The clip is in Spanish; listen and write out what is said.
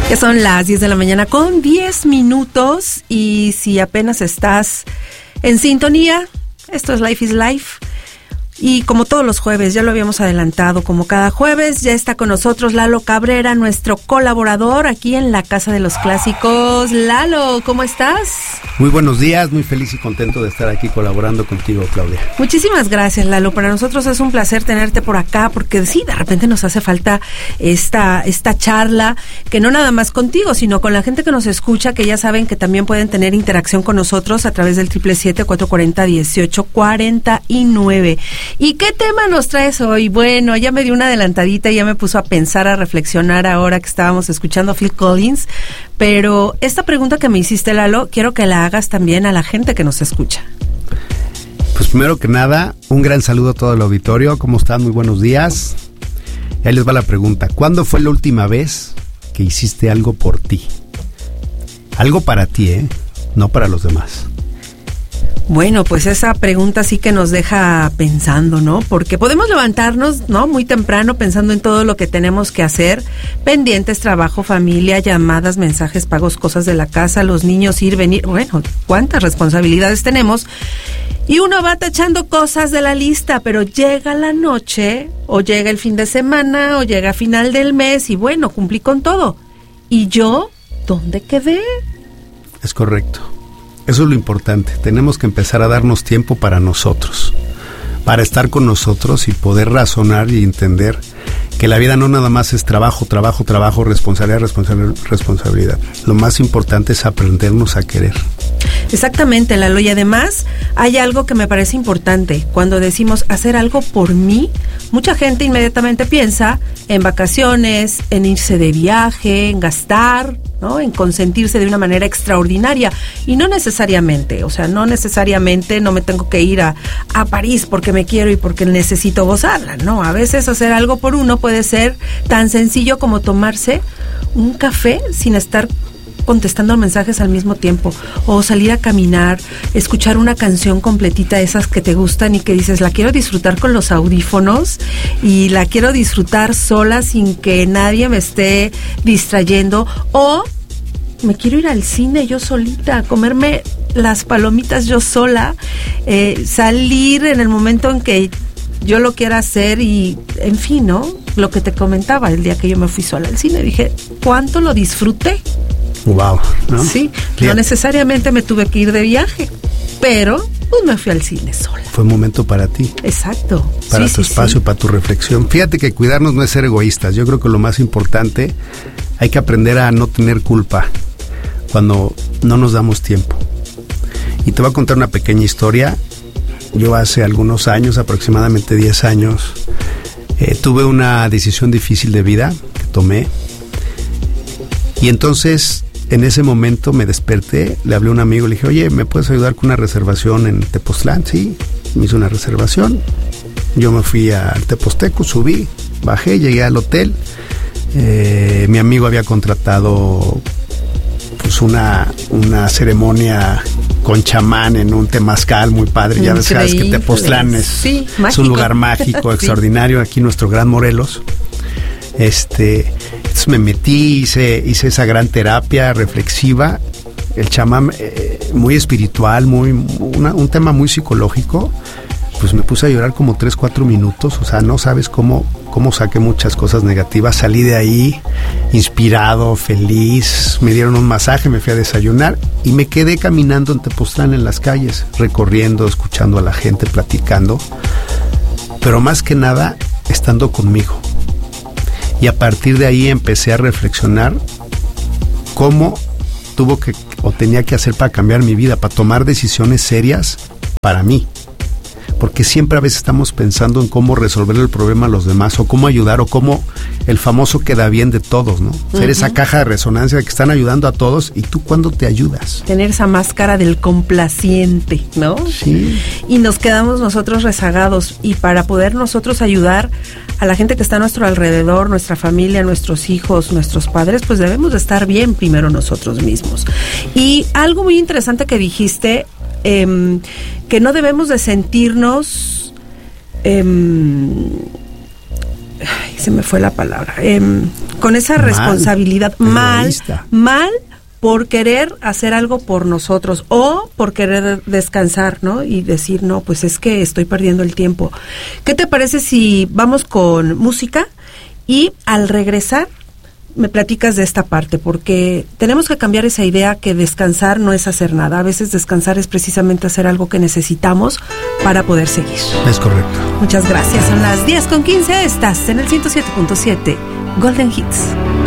Ya son las 10 de la mañana con 10 minutos y si apenas estás en sintonía, esto es Life is Life. Y como todos los jueves, ya lo habíamos adelantado, como cada jueves, ya está con nosotros Lalo Cabrera, nuestro colaborador aquí en la Casa de los Clásicos. Lalo, ¿cómo estás? Muy buenos días, muy feliz y contento de estar aquí colaborando contigo, Claudia. Muchísimas gracias, Lalo. Para nosotros es un placer tenerte por acá, porque sí, de repente nos hace falta esta charla, que no nada más contigo, sino con la gente que nos escucha, que ya saben que también pueden tener interacción con nosotros a través del 777-440-1849. ¿Y qué tema nos traes hoy? Bueno, ya me dio una adelantadita y ya me puso a pensar, a reflexionar ahora que estábamos escuchando a Phil Collins, pero esta pregunta que me hiciste, Lalo, quiero que la hagas también a la gente que nos escucha. Pues primero que nada, un gran saludo a todo el auditorio. ¿Cómo están? Muy buenos días. Y ahí les va la pregunta. ¿Cuándo fue la última vez que hiciste algo por ti? Algo para ti, no para los demás. Bueno, pues esa pregunta sí que nos deja pensando, ¿no? Porque podemos levantarnos, ¿no? Muy temprano pensando en todo lo que tenemos que hacer, pendientes, trabajo, familia, llamadas, mensajes, pagos, cosas de la casa, los niños, ir, venir, bueno, cuántas responsabilidades tenemos. Y uno va tachando cosas de la lista, pero llega la noche, o llega el fin de semana, o llega a final del mes, y bueno, cumplí con todo. ¿Y yo dónde quedé? Es correcto. Eso es lo importante, tenemos que empezar a darnos tiempo para nosotros, para estar con nosotros y poder razonar y entender que la vida no nada más es trabajo, trabajo, trabajo, responsabilidad. Lo más importante es aprendernos a querer. Exactamente, Lalo, y además hay algo que me parece importante. Cuando decimos hacer algo por mí, mucha gente inmediatamente piensa en vacaciones, en irse de viaje, en gastar, ¿no? En consentirse de una manera extraordinaria. Y no necesariamente, no me tengo que ir a París porque me quiero y porque necesito gozarla, ¿no? A veces hacer algo por uno puede ser tan sencillo como tomarse un café sin estar contestando mensajes al mismo tiempo, o salir a caminar, escuchar una canción completita, esas que te gustan y que dices, la quiero disfrutar con los audífonos y la quiero disfrutar sola sin que nadie me esté distrayendo, o me quiero ir al cine yo solita, comerme las palomitas yo sola, salir en el momento en que yo lo quiera hacer y, en fin, ¿no? Lo que te comentaba el día que yo me fui sola al cine, dije, ¿cuánto lo disfruté? Wow, ¿no? Sí, no necesariamente me tuve que ir de viaje, pero pues me fui al cine sola. Fue un momento para ti. Exacto. Para tu espacio, para tu reflexión. Fíjate que cuidarnos no es ser egoístas. Yo creo que lo más importante, hay que aprender a no tener culpa cuando no nos damos tiempo. Y te voy a contar una pequeña historia. Yo hace algunos años, aproximadamente 10 años, tuve una decisión difícil de vida que tomé. Y entonces, en ese momento me desperté, le hablé a un amigo, le dije, oye, ¿me puedes ayudar con una reservación en Tepoztlán? Sí, me hizo una reservación. Yo me fui al Teposteco, subí, bajé, llegué al hotel. Mi amigo había contratado pues una ceremonia con chamán en un temazcal muy padre. Ya ves, sabes que Tepoztlán es un lugar mágico, extraordinario, aquí nuestro gran Morelos. Entonces me metí, hice esa gran terapia reflexiva, el chamán muy espiritual, un tema muy psicológico. Pues me puse a llorar como 3-4 minutos, o sea, no sabes cómo saqué muchas cosas negativas. Salí de ahí inspirado, feliz, me dieron un masaje, me fui a desayunar y me quedé caminando en Tepoztlán, en las calles, recorriendo, escuchando a la gente, platicando, pero más que nada estando conmigo. Y a partir de ahí empecé a reflexionar cómo tenía que hacer para cambiar mi vida, para tomar decisiones serias para mí. Porque siempre a veces estamos pensando en cómo resolver el problema a los demás, o cómo ayudar, o cómo el famoso queda bien de todos, ¿no? Uh-huh. Ser esa caja de resonancia que están ayudando a todos, y tú, ¿cuándo te ayudas? Tener esa máscara del complaciente, ¿no? Sí. Y nos quedamos nosotros rezagados, y para poder nosotros ayudar a la gente que está a nuestro alrededor, nuestra familia, nuestros hijos, nuestros padres, pues debemos de estar bien primero nosotros mismos. Y algo muy interesante que dijiste, que no debemos de sentirnos, se me fue la palabra, con esa responsabilidad. Mal Egoísta. Por querer hacer algo por nosotros o por querer descansar, ¿no? Y decir, no, pues es que estoy perdiendo el tiempo. ¿Qué te parece si vamos con música y al regresar me platicas de esta parte? Porque tenemos que cambiar esa idea que descansar no es hacer nada. A veces descansar es precisamente hacer algo que necesitamos para poder seguir. Es correcto. Muchas gracias. Son las 10:15. Estás en el 107.7 Golden Hits.